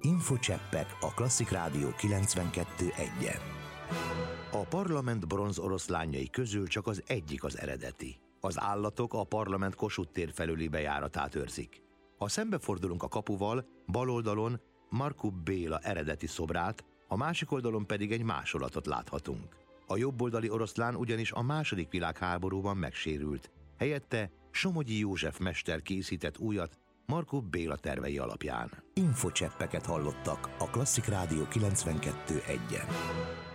Infocseppek a Klasszik Rádió 92.1-en. A parlament bronz oroszlányai közül csak az egyik az eredeti. Az állatok a parlament Kossuth tér felüli bejáratát őrzik. Ha szembefordulunk a kapuval, bal oldalon Markó Béla eredeti szobrát, a másik oldalon pedig egy másolatot láthatunk. A jobboldali oroszlán ugyanis a II. Világháborúban megsérült. Helyette Somogyi József mester készített újat Markó Béla tervei alapján. Infocseppeket hallottak a Klasszik Rádió 92.1-en.